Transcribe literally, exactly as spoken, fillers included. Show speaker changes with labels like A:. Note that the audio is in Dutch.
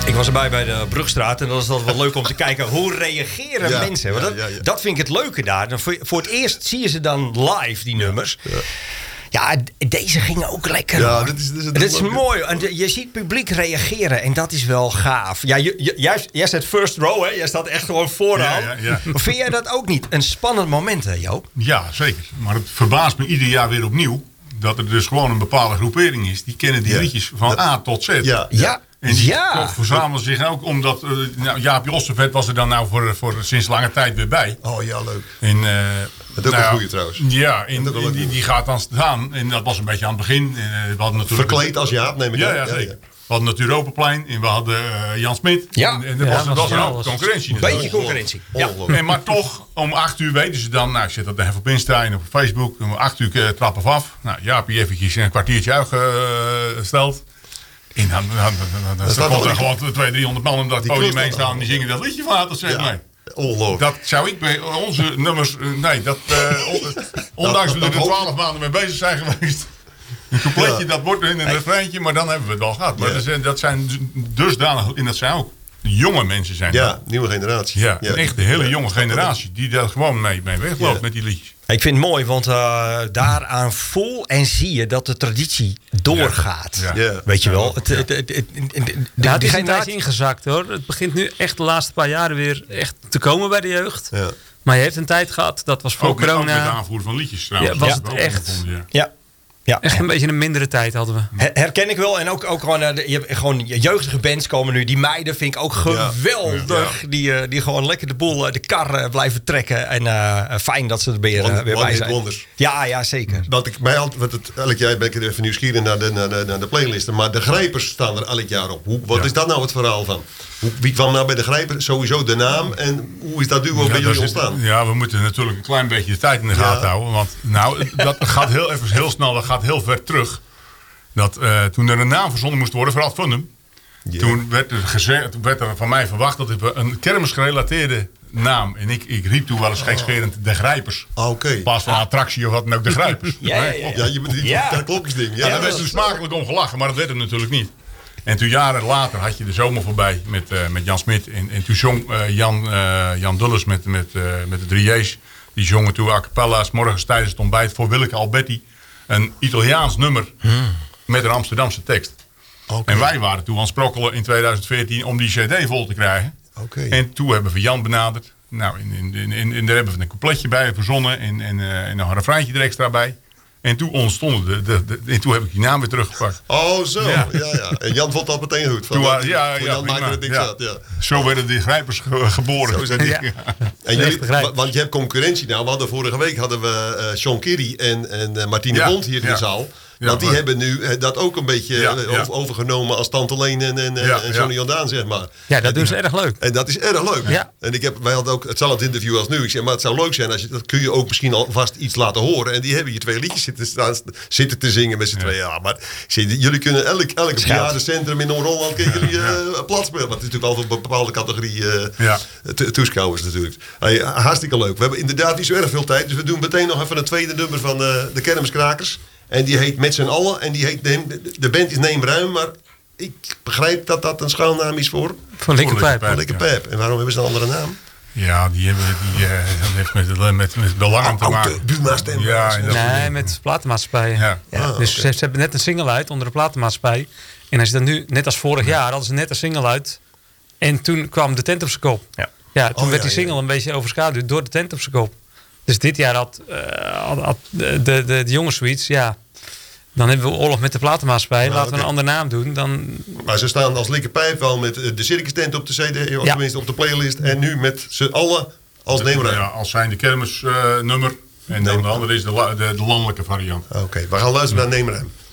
A: Ik was erbij bij de Brugstraat en dat is altijd wel leuk om te kijken hoe reageren ja, mensen. Want dat, ja, ja, ja. dat vind ik het leuke daar. Voor, voor het eerst zie je ze dan live, die nummers. Ja. Ja, deze gingen ook lekker. Ja, dat is, dat is, dat is mooi. En de, je ziet het publiek reageren en dat is wel gaaf. Ja, je, je, jij, jij zit first row, hè? Jij staat echt gewoon vooraan. Ja, ja, ja. Vind jij dat ook niet? Een spannend moment, hè, Joop?
B: Ja, zeker. Maar het verbaast me ieder jaar weer opnieuw dat er dus gewoon een bepaalde groepering is. Die kennen die ja. liedjes van dat, A tot Z. Ja,
A: ja. ja.
B: En die
A: ja.
B: verzamelen zich ook omdat uh, nou, Jaapie Ostervet was er dan nou voor, voor sinds lange tijd weer bij.
C: Oh ja, leuk.
B: En, uh,
C: dat is ook nou, een goeie trouwens.
B: Ja, in, in, die, die gaat dan staan. En dat was een beetje aan het begin. Uh, we hadden natuurlijk
C: verkleed als Jaap, neem ik
B: ja,
C: aan.
B: Ja, zeker. Ja, ja. We hadden het Europaplein en we hadden uh, Jan Smit.
A: Ja.
B: En, en dat ja, was, was, was een hoop concurrentie.
A: Een beetje concurrentie.
B: Ja. En maar toch, om acht uur weten ze dan, nou ik zet dat even op Insta en op Facebook. Om acht uur uh, trappen we af. Nou, Jaapie eventjes een kwartiertje uitgesteld. En dan, dan, dan, dan, dan komt er gewoon tweehonderd, driehonderd man om dat podium heen staan en die zingen dat liedje van A tot Z mee. Ja.
C: Ongelooflijk.
B: Dat zou ik bij onze nummers, nee, dat, uh, on, ondanks dat we er twaalf maanden mee bezig zijn geweest. Een coupletje, ja. dat wordt in een refreintje, maar dan hebben we het al gehad. Maar ja. dat, dat zijn dusdanig, en dat zijn ook jonge mensen zijn.
C: Ja,
B: dat.
C: nieuwe generatie.
B: Ja, ja. echt een hele jonge generatie die daar gewoon mee, mee wegloopt ja. met die liedjes.
A: Ik vind het mooi, want uh, daaraan voel en zie je dat de traditie doorgaat.
C: Ja. Ja.
A: Weet je wel?
D: Ja, het, het, het, het, het, het, ja, het is een tijdje ingezakt hoor. Het begint nu echt de laatste paar jaren weer echt te komen bij de jeugd. Ja. Maar je heeft een tijd gehad, dat was voor
B: ook met,
D: corona.
B: Ook met de aanvoer van liedjes trouwens.
D: Ja, was
B: ja.
D: het echt.
A: Ja. ja. Ja.
D: Echt een beetje een mindere tijd hadden we.
A: Herken ik wel. En ook, ook gewoon, uh, je hebt gewoon jeugdige bands komen nu. Die meiden vind ik ook geweldig. Ja. Die, uh, die gewoon lekker de boel, uh, de kar uh, blijven trekken. En uh, fijn dat ze er weer, uh, weer bij zijn.
C: Wonders.
A: Ja, ja, zeker.
C: Want ik, mij altijd, het, elk jaar ben ik even nieuwsgierig naar de, naar, de, naar de playlisten. Maar de Grijpers staan er elk jaar op. Hoe, wat ja. is dat nou het verhaal van? Hoe, wie kwam nou bij de Grijpers? Sowieso de naam. En hoe is dat duo ja, bij jullie ontstaan?
B: Ja, we moeten natuurlijk een klein beetje de tijd in de gaten ja. houden. Want nou, dat gaat heel, even heel snel, dat gaat heel ver terug. Dat uh, toen er een naam verzonnen moest worden voor Ad Fundum. Yeah. Toen werd er, gezegd, werd er van mij verwacht dat we een kermisgerelateerde naam. En ik, ik riep toen wel eens gekscherend de Grijpers.
C: Ah, oké. Okay.
B: In plaats van een attractie of wat dan ook, de Grijpers.
C: ja, ja, ja. ja, je moet die ja. klokjesding. Ja,
B: ja, daar werd toen smakelijk om gelachen, maar dat werd hem natuurlijk niet. En toen jaren later had je de zomer voorbij met, uh, met Jan Smit. En, en toen zong uh, Jan, uh, Jan Dulles met, met, uh, met de drie J's. Die zongen toen a cappella's morgens tijdens het ontbijt voor Willeke Alberti. Een Italiaans nummer hmm. met een Amsterdamse tekst. Okay. En wij waren toen aan het sprokkelen in tweeduizend veertien om die cd vol te krijgen. Okay. En toen hebben we Jan benaderd. Nou, in, in, in, in, in, daar hebben we een coupletje bij verzonnen en, en, uh, en nog een refreintje er extra bij. En toen ontstonden de, de, de, en toen heb ik die naam weer teruggepakt.
C: Oh, zo. Ja. Ja, ja. En Jan vond dat meteen goed. Van,
B: toen, uh, ja, ja,
C: Jan maakte het niks
B: ja.
C: uit. Ja.
B: Zo werden die Grijpers ge- geboren.
C: Zo zijn die. Ja. En jullie, want je hebt concurrentie nou. We hadden vorige week hadden we uh, Sean Kirry en, en uh, Martine ja. Bond hier in ja. de zaal. Ja, want die maar... hebben nu dat ook een beetje ja, ja. Over, overgenomen als Tante Leen en, en, ja, en Johnny ja. Jordaan, zeg maar.
D: Ja, dat doen ze erg leuk.
C: En dat is erg leuk. Ja. En ik heb, wij hadden ook hetzelfde interview als nu. Ik zeg, maar het zou leuk zijn, als je, dat kun je ook misschien alvast iets laten horen. En die hebben hier twee liedjes zitten, staan, zitten te zingen met z'n ja. tweeën. Ja, maar zeg, jullie kunnen elk, elk bejaardencentrum in Noord-Holland kunnen jullie uh, ja. plat spelen. Want het is natuurlijk altijd een bepaalde categorie uh, ja. t- toeschouwers natuurlijk. Hey, hartstikke leuk. We hebben inderdaad niet zo erg veel tijd. Dus we doen meteen nog even een tweede nummer van uh, de Kermiskrakers. En die heet Met z'n allen. En die heet, de band is Neem Ruim. Maar ik begrijp dat dat een schuilnaam is voor...
D: Voor Likkerpijp.
C: Voor Likkerpijp. Ja. En waarom hebben ze een andere naam?
B: Ja, die hebben die, uh, dat heeft met, met, met belangen te maken.
C: Buma-stem.
D: Ja, nee, met platenmaatschappijen. Ja. Ja. Dus okay. ze, ze hebben net een single uit onder de platenmaatschappij. En als je dan nu, net als vorig jaar, hadden ze net een single uit. En toen kwam de tent op zijn kop. Ja, ja toen oh, werd ja, die single ja. een beetje overschaduwd door de tent op zijn kop. Dus dit jaar had, uh, had, had de, de, de, de jongens zoiets, ja. Dan hebben we oorlog met de platenmaatschappij. Nou, Laten okay. we een andere naam doen. Dan...
C: Maar ze staan als Likkerpijp wel met de circus tent op de cd, of ja. tenminste op de playlist. En nu met z'n allen als Neem Ruim.
B: Ja, als zijn de kermisnummer. Uh, en dan de andere is de, de, de landelijke variant.
C: Oké, okay, we gaan luisteren naar Neem Ruim.